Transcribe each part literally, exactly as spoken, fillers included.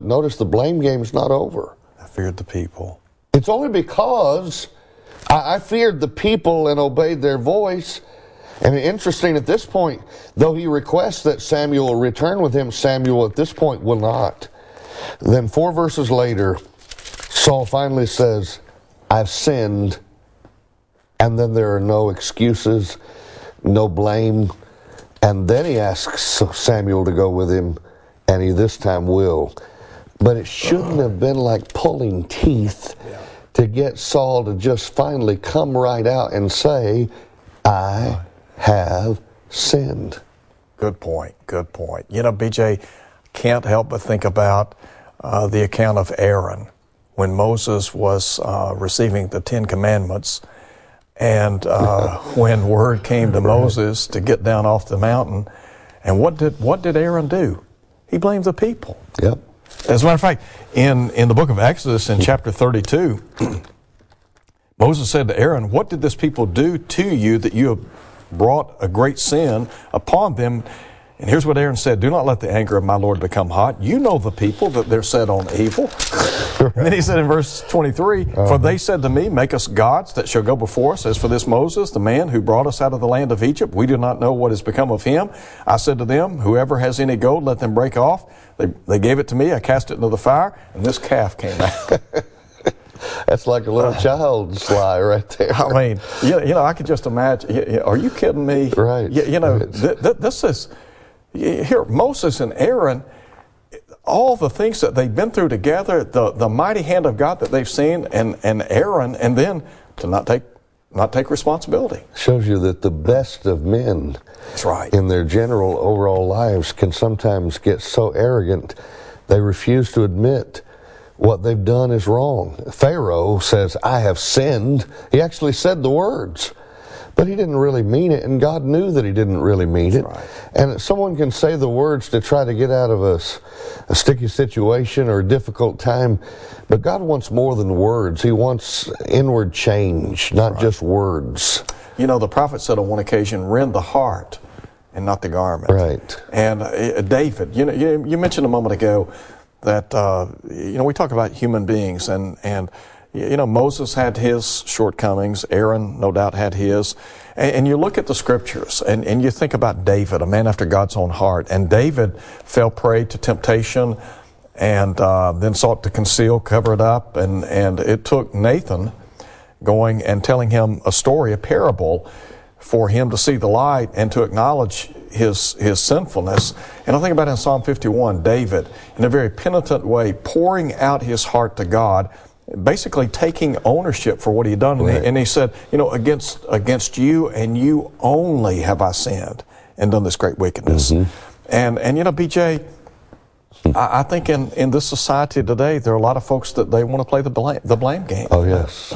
notice the blame game's not over. I feared the people. It's only because I, I feared the people and obeyed their voice. And interesting, at this point, though he requests that Samuel return with him, Samuel at this point will not. Then four verses later, Saul finally says, I've sinned. And then there are no excuses, no blame. And then he asks Samuel to go with him, and he this time will. But it shouldn't have been like pulling teeth yeah. to get Saul to just finally come right out and say, I have sinned. Good point, good point. You know, B J, can't help but think about uh, the account of Aaron when Moses was uh, receiving the Ten Commandments, and uh, when word came to Moses to get down off the mountain, and what did what did Aaron do? He blamed the people. Yep. As a matter of fact, in, in the book of Exodus, in chapter thirty-two, Moses said to Aaron, what did this people do to you that you have brought a great sin upon them? And here's what Aaron said, do not let the anger of my Lord become hot. You know the people, that they're set on evil. And then he said in verse twenty-three, uh-huh. for they said to me, make us gods that shall go before us. As for this Moses, the man who brought us out of the land of Egypt, we do not know what has become of him. I said to them, whoever has any gold, let them break off. They, they gave it to me. I cast it into the fire, and this calf came out. That's like a little uh, child's lie right there. I mean, you, you know, I could just imagine. Are you kidding me? Right. You, you know, right. Th- th- this is, here, Moses and Aaron, all the things that they've been through together, the, the mighty hand of God that they've seen, and, and Aaron, and then to not take not take responsibility. Shows you that the best of men That's right. in their general overall lives can sometimes get so arrogant they refuse to admit what they've done is wrong. Pharaoh says, I have sinned. He actually said the words, but he didn't really mean it, and God knew that he didn't really mean it. Right. And someone can say the words to try to get out of a, a sticky situation or a difficult time, but God wants more than words. He wants inward change, not right. just words. You know, the prophet said on one occasion, rend the heart and not the garment. Right. And uh, David, you know, you, you mentioned a moment ago that, uh, you know, we talk about human beings, and, and you know, Moses had his shortcomings. Aaron, no doubt, had his. And, and you look at the scriptures, and, and you think about David, a man after God's own heart. And David fell prey to temptation and uh, then sought to conceal, cover it up. And, and it took Nathan going and telling him a story, a parable, for him to see the light and to acknowledge his his sinfulness. And I think about in Psalm fifty-one, David, in a very penitent way, pouring out his heart to God, basically taking ownership for what he had done. Right. And, he, and he said, you know, against against you and you only have I sinned and done this great wickedness. Mm-hmm. And, and you know, B J, I, I think in, in this society today, there are a lot of folks that they want to play the blame, the blame game. Oh, yes.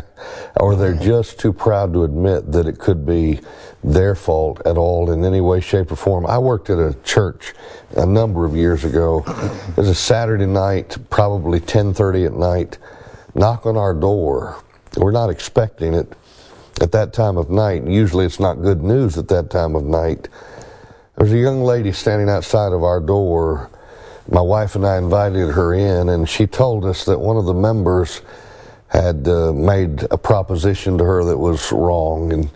Or they're just too proud to admit that it could be their fault at all in any way, shape, or form. I worked at a church a number of years ago. It was a Saturday night, probably ten thirty at night. Knock on our door. We're not expecting it at that time of night. Usually it's not good news at that time of night. There's a young lady standing outside of our door. My wife and I invited her in, and she told us that one of the members had uh, made a proposition to her that was wrong. And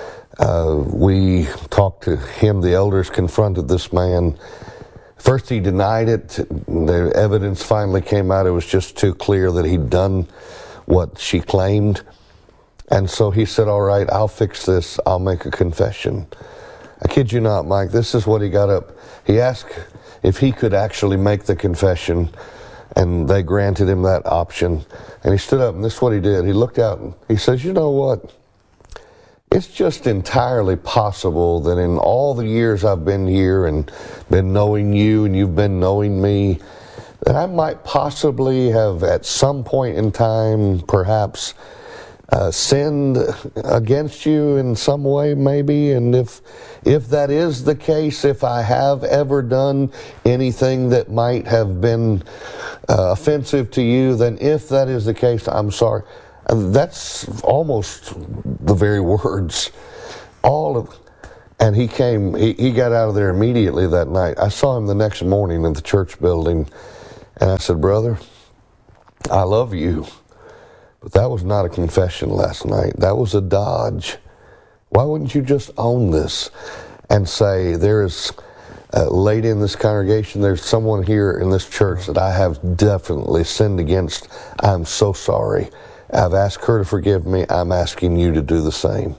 uh, we talked to him. The elders confronted this man. First he denied it. The evidence finally came out. It was just too clear that he'd done what she claimed. And so he said, all right, I'll fix this. I'll make a confession. I kid you not, Mike, this is what he got up. He asked if he could actually make the confession, and they granted him that option. And he stood up, and this is what he did. He looked out, and he says, you know what? It's just entirely possible that in all the years I've been here and been knowing you and you've been knowing me, that I might possibly have at some point in time perhaps uh, sinned against you in some way maybe. And if if that is the case, if I have ever done anything that might have been uh, offensive to you, then if that is the case, I'm sorry. And that's almost the very words. All of, and he came, he, he got out of there immediately that night. I saw him the next morning in the church building, And I said, brother, I love you, but that was not a confession last night. That was a dodge. Why wouldn't you just own this and say, there is a lady in this congregation, there's someone here in this church that I have definitely sinned against. I'm so sorry. I've asked her to forgive me. I'm asking you to do the same.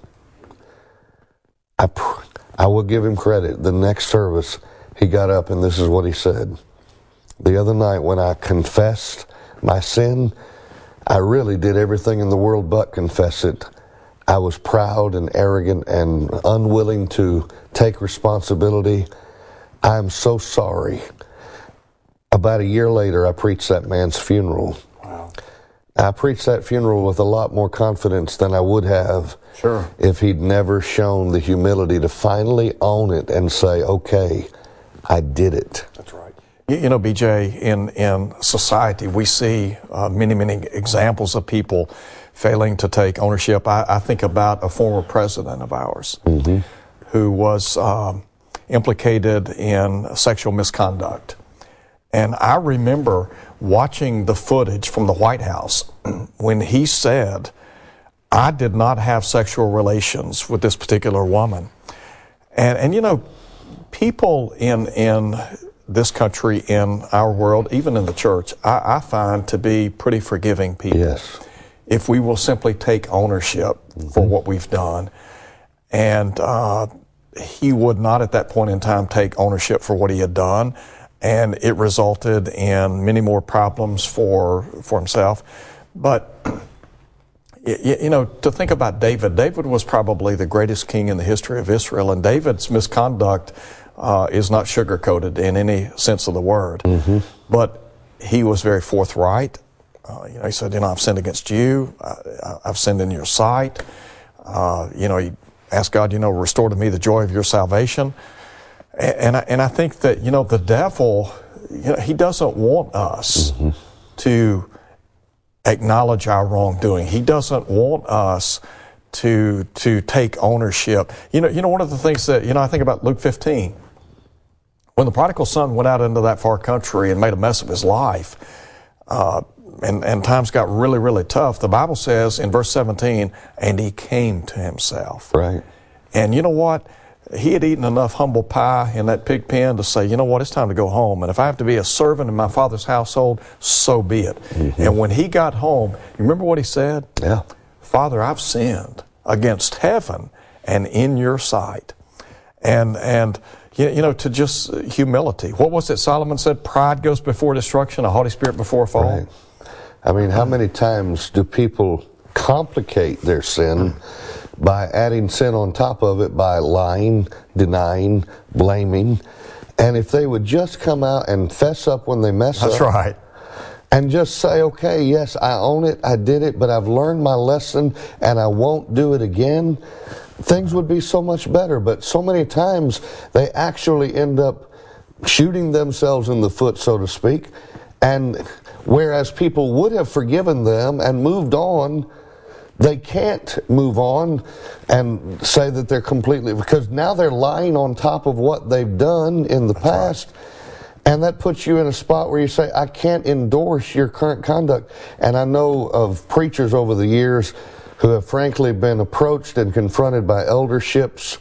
I, pr- I will give him credit. The next service, he got up and this is what he said. The other night when I confessed my sin, I really did everything in the world but confess it. I was proud and arrogant and unwilling to take responsibility. I'm so sorry. About a year later, I preached that man's funeral. Wow. I preached that funeral with a lot more confidence than I would have Sure. if he'd never shown the humility to finally own it and say, okay, I did it. That's right. You, you know, B J, in, in society, we see uh, many, many examples of people failing to take ownership. I, I think about a former president of ours mm-hmm. who was um, implicated in sexual misconduct. And I remember watching the footage from the White House when he said, I did not have sexual relations with this particular woman. And, and you know, people in in this country, in our world, even in the church, I, I find to be pretty forgiving people. Yes. If we will simply take ownership mm-hmm. for what we've done. And uh, he would not at that point in time take ownership for what he had done. And it resulted in many more problems for for himself. But, you, you know, to think about David, David was probably the greatest king in the history of Israel. And David's misconduct uh, is not sugar-coated in any sense of the word. Mm-hmm. But he was very forthright. Uh, you know, he said, you know, I've sinned against you. I, I've sinned in your sight. Uh, you know, he asked God, you know, restore to me the joy of your salvation. And, and, I, and I think that, you know, the devil, you know, he doesn't want us mm-hmm. to acknowledge our wrongdoing. He doesn't want us to to take ownership. You know, you know, one of the things that, you know, I think about Luke fifteen. When the prodigal son went out into that far country and made a mess of his life, uh, and, and times got really, really tough, the Bible says in verse seventeen, and he came to himself. Right. And you know what? He had eaten enough humble pie in that pig pen to say, you know what, it's time to go home. And if I have to be a servant in my father's household, so be it. Mm-hmm. And when he got home, you remember what he said? Yeah. Father, I've sinned against heaven and in your sight. And, and you know, to just humility. What was it Solomon said? Pride goes before destruction, a haughty spirit before a fall. Right. I mean, how many times do people complicate their sin by adding sin on top of it, by lying, denying, blaming? And if they would just come out and fess up when they mess That's up. That's right. And just say, okay, yes, I own it, I did it, but I've learned my lesson and I won't do it again, things would be so much better. But so many times they actually end up shooting themselves in the foot, so to speak. And whereas people would have forgiven them and moved on, they can't move on and say that they're completely, because now they're lying on top of what they've done in the That's past. Right. And that puts you in a spot where you say, I can't endorse your current conduct. And I know of preachers over the years who have frankly been approached and confronted by elderships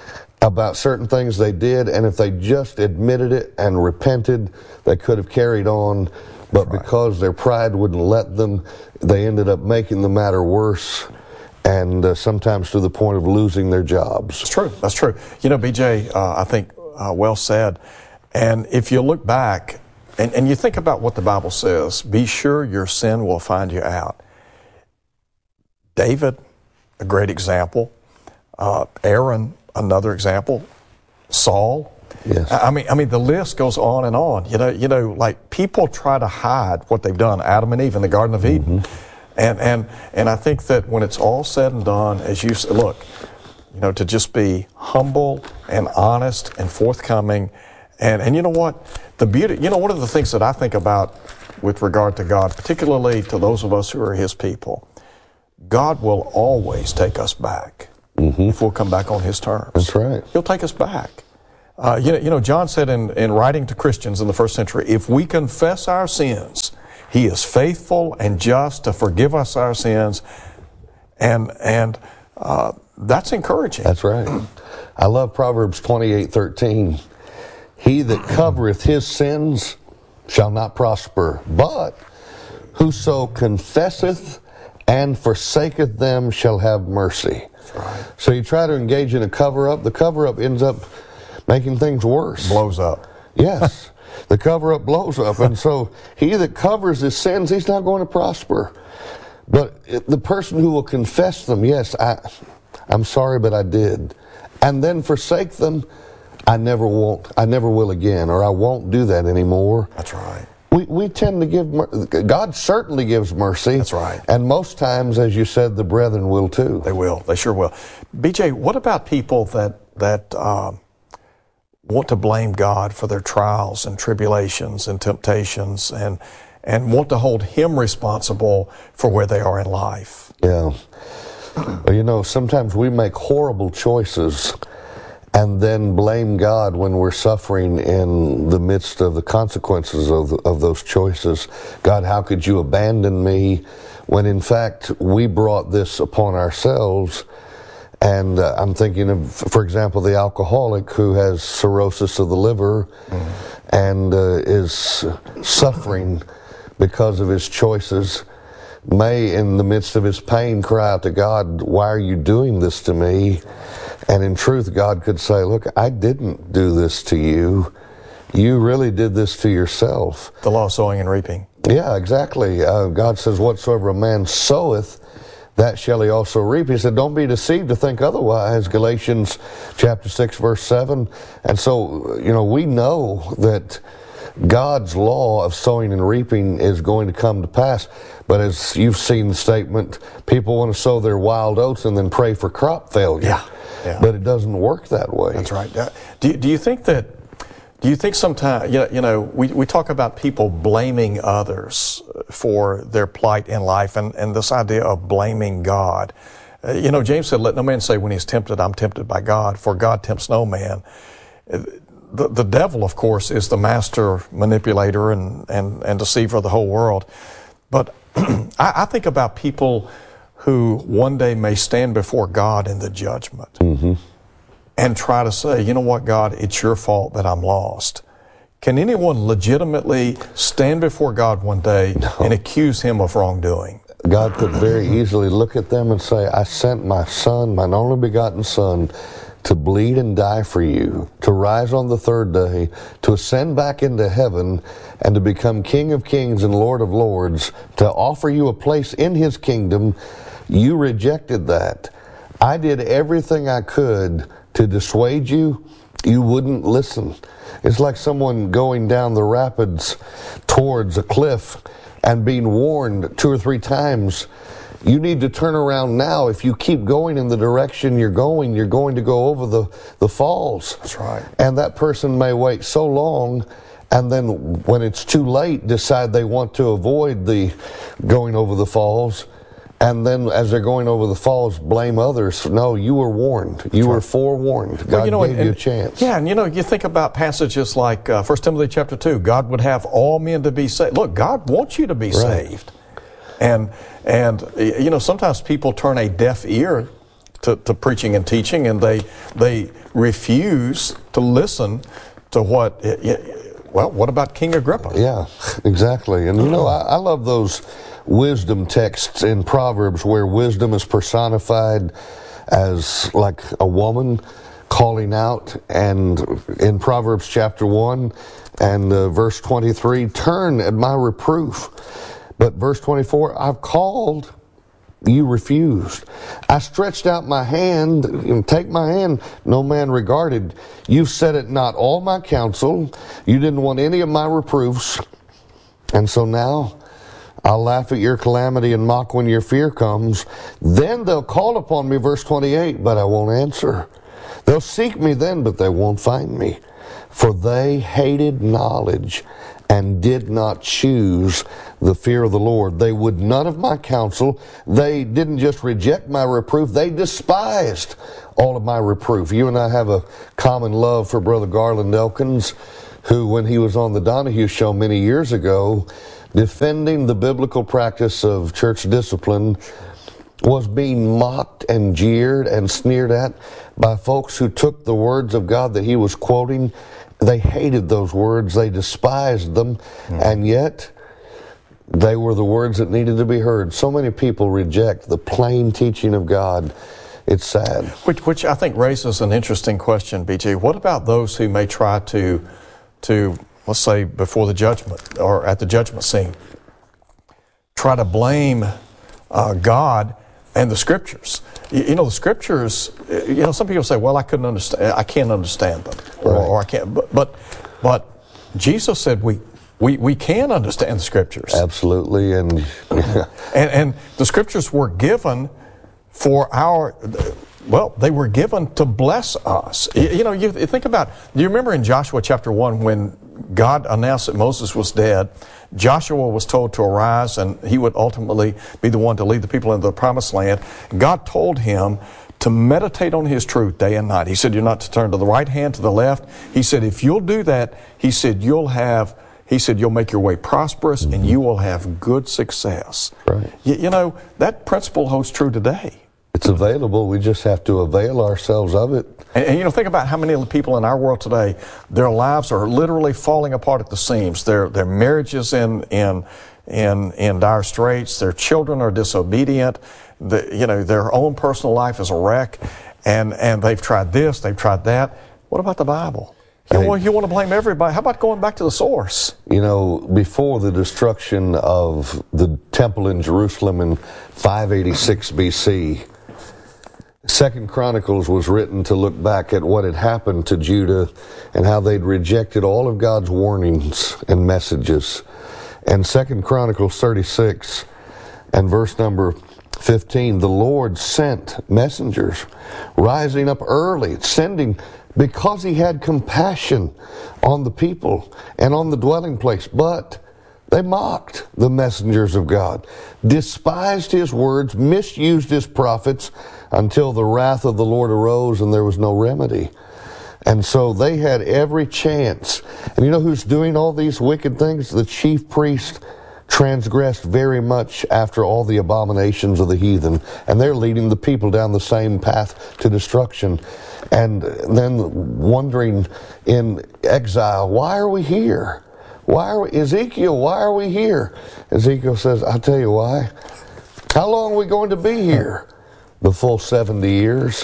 about certain things they did, and if they just admitted it and repented, they could have carried on. But right. because their pride wouldn't let them, they ended up making the matter worse, and uh, sometimes to the point of losing their jobs. That's true. That's true. You know, B J, uh, I think uh, well said. And if you look back and, and you think about what the Bible says, be sure your sin will find you out. David, a great example. Uh, Aaron, another example. Saul. Yes. I mean, I mean, the list goes on and on. You know, you know, like people try to hide what they've done. Adam and Eve in the Garden of Eden, mm-hmm. and and and I think that when it's all said and done, as you said, look, you know, to just be humble and honest and forthcoming, and and you know what, the beauty. You know, one of the things that I think about with regard to God, particularly to those of us who are His people, God will always take us back mm-hmm. if we'll come back on His terms. That's right. He'll take us back. Uh, you know, you know, John said in, in writing to Christians in the first century, if we confess our sins, He is faithful and just to forgive us our sins, and and uh, that's encouraging. That's right. I love Proverbs twenty-eight thirteen. He that covereth his sins shall not prosper, but whoso confesseth and forsaketh them shall have mercy. That's right. So you try to engage in a cover-up, the cover-up ends up making things worse. Blows up. Yes. The cover-up blows up. And so he that covers his sins, he's not going to prosper. But it, the person who will confess them, yes, I, I'm sorry, but I did, and then forsake them, I never won't, I never will again, or I won't do that anymore. That's right. We we tend to give, God certainly gives mercy. That's right. And most times, as you said, the brethren will too. They will. They sure will. B J, what about people that, that uh, want to blame God for their trials and tribulations and temptations and, and want to hold Him responsible for where they are in life? Yeah. Well, you know, sometimes we make horrible choices and then blame God when we're suffering in the midst of the consequences of, of those choices. God, how could you abandon me? When in fact, we brought this upon ourselves. And uh, I'm thinking of, for example, the alcoholic who has cirrhosis of the liver mm-hmm. and uh, is suffering because of his choices, may, in the midst of his pain, cry out to God, why are you doing this to me? And in truth, God could say, look, I didn't do this to you. You really did this to yourself. The law of sowing and reaping. Yeah, exactly. Uh, God says, whatsoever a man soweth, that shall he also reap. He said, don't be deceived to think otherwise, Galatians chapter six, verse seven. And so, you know, we know that God's law of sowing and reaping is going to come to pass. But as you've seen the statement, people want to sow their wild oats and then pray for crop failure. Yeah. Yeah. But it doesn't work that way. That's right. Do, do you think that, do you think sometimes, you know, we, we talk about people blaming others for their plight in life and, and this idea of blaming God. Uh, you know, James said, let no man say when he's tempted, I'm tempted by God, for God tempts no man. The, the devil, of course, is the master manipulator and, and, and deceiver of the whole world. But I, I think about people who one day may stand before God in the judgment mm-hmm. and try to say, you know what, God, it's your fault that I'm lost. Can anyone legitimately stand before God one day no. and accuse Him of wrongdoing? God could very easily look at them and say, I sent my Son, my only begotten Son, to bleed and die for you, to rise on the third day, to ascend back into heaven, and to become King of Kings and Lord of Lords, to offer you a place in His kingdom. You rejected that. I did everything I could to dissuade you. You wouldn't listen. It's like someone going down the rapids towards a cliff and being warned two or three times. You need to turn around now. If you keep going in the direction you're going, you're going to go over the, the falls. That's right. And that person may wait so long, and then when it's too late, decide they want to avoid the going over the falls. And then as they're going over the falls, blame others. No, you were warned. You were forewarned. God well, you know, gave and, you a chance. Yeah, and you know, you think about passages like uh, First Timothy chapter two. God would have all men to be saved. Look, God wants you to be right. saved. And, and you know, sometimes people turn a deaf ear to, to preaching and teaching, and they, they refuse to listen to what, well, what about King Agrippa? Yeah, exactly. And you know, I, I love those wisdom texts in Proverbs where wisdom is personified as like a woman calling out. And in Proverbs chapter one and uh, verse twenty-three, turn at my reproof. But verse twenty-four, I've called, you refused. I stretched out my hand, and take my hand, no man regarded. You've said it not all my counsel. You didn't want any of my reproofs. And so now I'll laugh at your calamity and mock when your fear comes. Then they'll call upon me, verse twenty-eight, but I won't answer. They'll seek me then, but they won't find me. For they hated knowledge and did not choose the fear of the Lord. They would none of my counsel. They didn't just reject my reproof. They despised all of my reproof. You and I have a common love for Brother Garland Elkins, who, when he was on the Donahue Show many years ago, defending the biblical practice of church discipline, was being mocked and jeered and sneered at by folks who took the words of God that he was quoting. They hated those words, they despised them, mm-hmm. and yet they were the words that needed to be heard. So many people reject the plain teaching of God. It's sad. Which, which I think raises an interesting question, B J. What about those who may try to, to let's say, before the judgment or at the judgment scene, try to blame uh, God and the Scriptures? You, you know, the Scriptures, you know, some people say, well, I couldn't understand, I can't understand them, or, right. or I can't, but, but, but Jesus said we, we, we can understand the Scriptures. Absolutely, and, and and the Scriptures were given for our, well, they were given to bless us. You, you know, you think about, do you remember in Joshua chapter one when God announced that Moses was dead? Joshua was told to arise and he would ultimately be the one to lead the people into the promised land. God told him to meditate on his truth day and night. He said, you're not to turn to the right hand, to the left. He said, if you'll do that, he said, you'll have, he said, you'll make your way prosperous and you will have good success. Right. You, you know, that principle holds true today. It's available. We just have to avail ourselves of it. And, and you know, think about how many of the people in our world today, their lives are literally falling apart at the seams. Their their marriages in in in in dire straits. Their children are disobedient. The, you know, their own personal life is a wreck, and and they've tried this, they've tried that. What about the Bible? You, hey, want, you want to blame everybody? How about going back to the source? You know, before the destruction of the temple in Jerusalem in five eighty-six B C, Second Chronicles was written to look back at what had happened to Judah and how they'd rejected all of God's warnings and messages. And Second Chronicles thirty-six and verse number fifteen, the Lord sent messengers rising up early, sending because he had compassion on the people and on the dwelling place. But they mocked the messengers of God, despised his words, misused his prophets, until the wrath of the Lord arose and there was no remedy. And so they had every chance. And you know who's doing all these wicked things? The chief priest transgressed very much after all the abominations of the heathen. And they're leading the people down the same path to destruction. And then wondering in exile, why are we here? Why are we, Ezekiel, why are we here? Ezekiel says, I'll tell you why. How long are we going to be here? The full seventy years.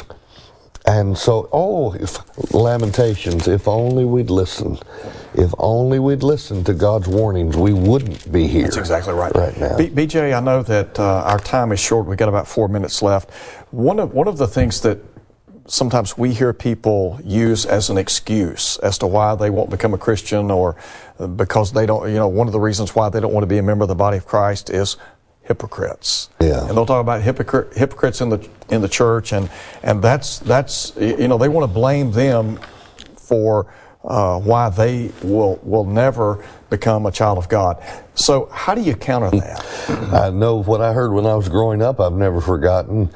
And so, oh, if, Lamentations, if only we'd listen. If only we'd listen to God's warnings, we wouldn't be here. That's exactly right. Right now. B- BJ, I know that uh, our time is short. We've got about four minutes left. One of, one of the things that sometimes we hear people use as an excuse as to why they won't become a Christian, or because they don't, you know, one of the reasons why they don't want to be a member of the body of Christ is hypocrites. Yeah. And they'll talk about hypocrite, hypocrites in the in the church, and and that's that's you know, they want to blame them for uh, why they will will never become a child of God. So how do you counter that? I know what I heard when I was growing up. I've never forgotten.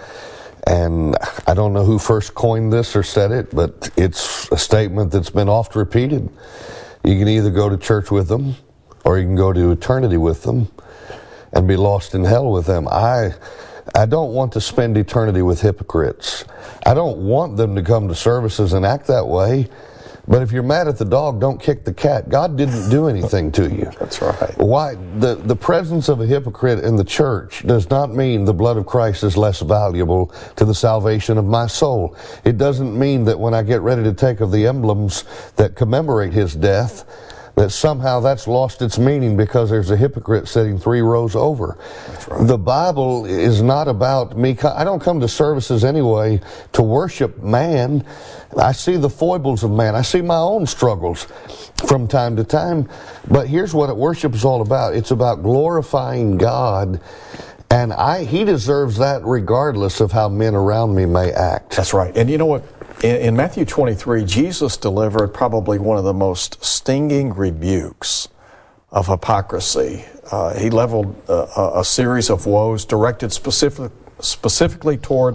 And I don't know who first coined this or said it, but it's a statement that's been oft repeated. You can either go to church with them, or you can go to eternity with them and be lost in hell with them. I I don't want to spend eternity with hypocrites. I don't want them to come to services and act that way. But if you're mad at the dog, don't kick the cat. God didn't do anything to you. That's right. Why? The, the presence of a hypocrite in the church does not mean the blood of Christ is less valuable to the salvation of my soul. It doesn't mean that when I get ready to take of the emblems that commemorate his death, that somehow that's lost its meaning because there's a hypocrite sitting three rows over. That's right. The Bible is not about me. I don't come to services anyway to worship man. I see the foibles of man. I see my own struggles from time to time. But here's what worship is all about. It's about glorifying God. And I, he deserves that regardless of how men around me may act. That's right. And you know what? In, in Matthew twenty-three, Jesus delivered probably one of the most stinging rebukes of hypocrisy. Uh, he leveled uh, a, a series of woes directed specific, specifically toward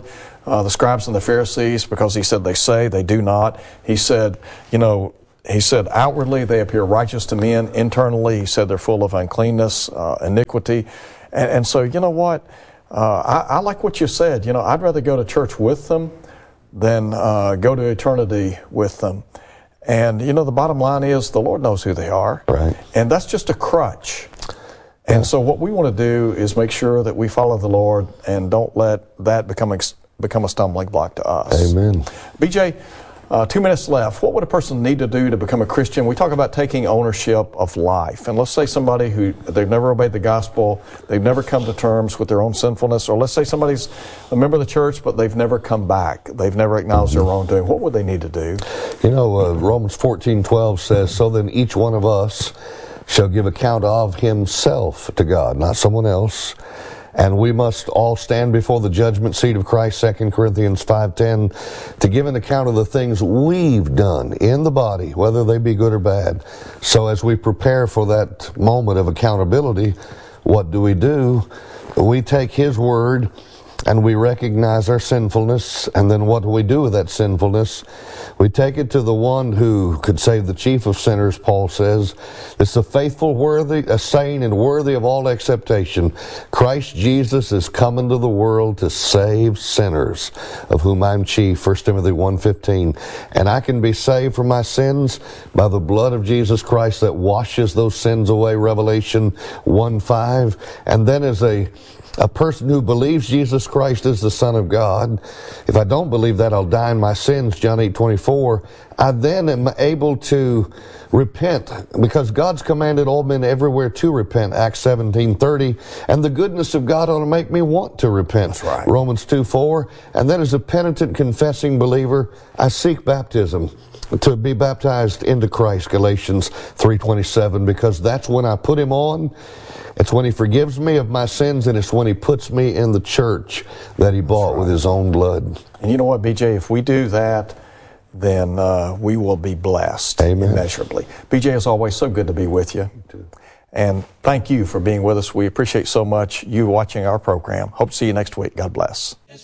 uh, the scribes and the Pharisees because he said they say, they do not. He said, you know, he said outwardly they appear righteous to men. Internally, he said they're full of uncleanness, uh, iniquity. And, and so, you know what? Uh, I, I like what you said. You know, I'd rather go to church with them than uh, go to eternity with them. And, you know, the bottom line is the Lord knows who they are. Right. And that's just a crutch. And so what we want to do is make sure that we follow the Lord and don't let that become ex- become a stumbling block to us. Amen. B J, uh, two minutes left. What would a person need to do to become a Christian? We talk about taking ownership of life. And let's say somebody who, they've never obeyed the gospel, they've never come to terms with their own sinfulness, or let's say somebody's a member of the church, but they've never come back. They've never acknowledged their wrongdoing. What would they need to do? You know, uh, Romans fourteen twelve says, so then each one of us shall give account of himself to God, not someone else. And we must all stand before the judgment seat of Christ, Second Corinthians five ten, to give an account of the things we've done in the body, whether they be good or bad. So as we prepare for that moment of accountability, what do we do? We take His Word and we recognize our sinfulness, and then what do we do with that sinfulness? We take it to the one who could save the chief of sinners, Paul says. It's a faithful, worthy, a saying and worthy of all acceptation. Christ Jesus is come into the world to save sinners, of whom I'm chief, First Timothy one fifteen. And I can be saved from my sins by the blood of Jesus Christ that washes those sins away, Revelation one five. And then as a A person who believes Jesus Christ is the Son of God, if I don't believe that, I'll die in my sins, John eight twenty-four. I then am able to repent, because God's commanded all men everywhere to repent, Acts seventeen thirty, and the goodness of God ought to make me want to repent, That's right. Romans two four. And then as a penitent, confessing believer, I seek baptism, to be baptized into Christ, Galatians three twenty-seven, because that's when I put Him on. It's when He forgives me of my sins, and it's when He puts me in the church that He bought right. with His own blood. And you know what, B J, if we do that, then uh, we will be blessed Amen. Immeasurably. B J, as always, so good to be with you. you and thank you for being with us. We appreciate so much you watching our program. Hope to see you next week. God bless.